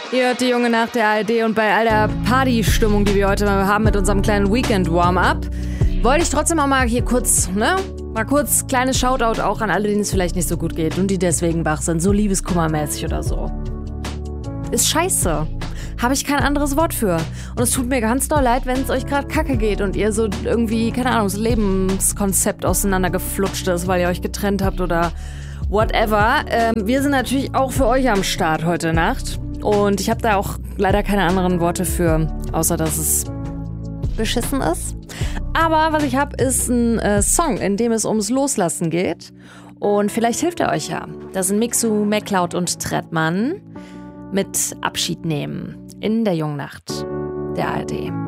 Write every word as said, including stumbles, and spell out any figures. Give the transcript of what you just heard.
Ihr hört die Junge Nacht der A R D und bei all der Partystimmung, die wir heute haben mit unserem kleinen Weekend-Warm-Up, wollte ich trotzdem auch mal hier kurz, ne, mal kurz kleines Shoutout auch an alle, denen es vielleicht nicht so gut geht und die deswegen wach sind, so liebeskummermäßig oder so. Ist scheiße. Habe ich kein anderes Wort für. Und es tut mir ganz doll leid, wenn es euch gerade kacke geht und ihr so irgendwie, keine Ahnung, das Lebenskonzept auseinandergeflutscht ist, weil ihr euch getrennt habt oder whatever. Ähm, wir sind natürlich auch für euch am Start heute Nacht. Und ich habe da auch leider keine anderen Worte für, außer dass es beschissen ist. Aber was ich habe, ist ein äh, Song, in dem es ums Loslassen geht. Und vielleicht hilft er euch ja. Das sind Mixu, MacLeod und Trettmann mit Abschied nehmen in der Jungen Nacht der A R D.